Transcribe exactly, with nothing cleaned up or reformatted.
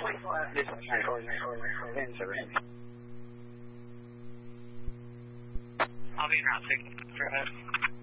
Dispatch nine four nine four nine four nine seven. I'll be in route six. Go ahead.